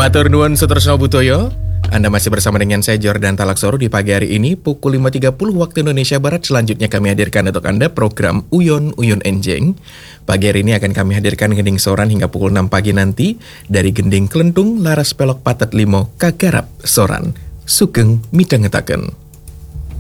Matur nuwun Sutresno Butoyo. Anda masih bersama dengan saya Jordan Talaksoro di pagi hari ini pukul 5.30 waktu Indonesia Barat. Selanjutnya kami hadirkan untuk Anda program Uyon Enjeng. Pagi hari ini akan kami hadirkan gending soran hingga pukul 6 pagi nanti dari gending kelentung laras pelok patet limo kagarap soran. Sugeng midhangetaken.